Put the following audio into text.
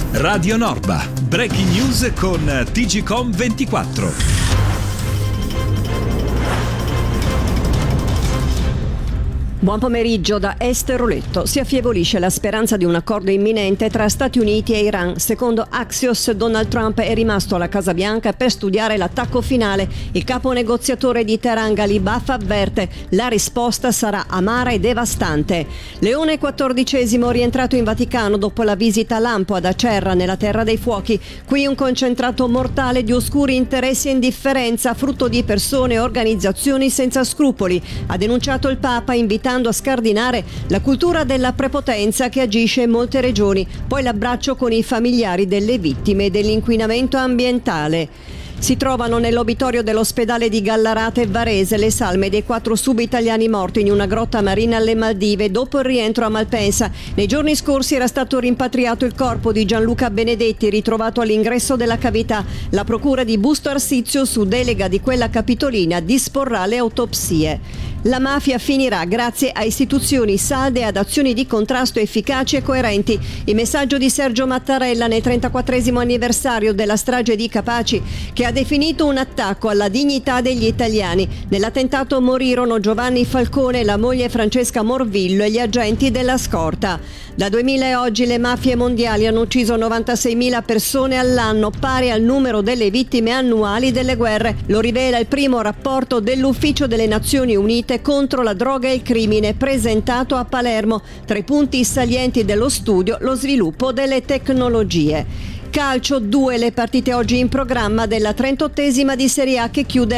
Radio Norba, breaking news con TGcom24. Buon pomeriggio da Esther Roletto. Si affievolisce la speranza di un accordo imminente tra Stati Uniti e Iran. Secondo Axios, Donald Trump è rimasto alla Casa Bianca per studiare l'attacco finale. Il capo negoziatore di Teheran, Ghalibaf, avverte: la risposta sarà amara e devastante. Leone XIV rientrato in Vaticano dopo la visita lampo ad Acerra, nella Terra dei Fuochi. Qui un concentrato mortale di oscuri interessi e indifferenza, frutto di persone e organizzazioni senza scrupoli. Ha denunciato il Papa, invitando a scardinare la cultura della prepotenza che agisce in molte regioni. Poi l'abbraccio con i familiari delle vittime dell'inquinamento ambientale. Si trovano nell'obitorio dell'ospedale di Gallarate e Varese le salme dei 4 sub-italiani morti in una grotta marina alle Maldive dopo il rientro a Malpensa. Nei giorni scorsi era stato rimpatriato il corpo di Gianluca Benedetti, ritrovato all'ingresso della cavità. La procura di Busto Arsizio, su delega di quella capitolina, disporrà le autopsie. La mafia finirà grazie a istituzioni salde e ad azioni di contrasto efficaci e coerenti. Il messaggio di Sergio Mattarella nel 34esimo anniversario della strage di Capaci, che ha definito un attacco alla dignità degli italiani. Nell'attentato morirono Giovanni Falcone, la moglie Francesca Morvillo e gli agenti della scorta. Da 2000 a oggi le mafie mondiali hanno ucciso 96.000 persone all'anno, pari al numero delle vittime annuali delle guerre. Lo rivela il primo rapporto dell'Ufficio delle Nazioni Unite contro la droga e il crimine, presentato a Palermo. Tra i punti salienti dello studio, lo sviluppo delle tecnologie. Calcio, 2 le partite oggi in programma della 38esima di Serie A che chiude